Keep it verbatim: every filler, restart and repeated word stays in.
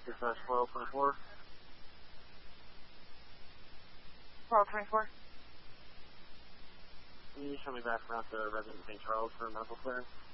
Dispatch twelve twenty-four. twelve twenty-four. Can you show me back around to resident Saint Charles for medical clearance?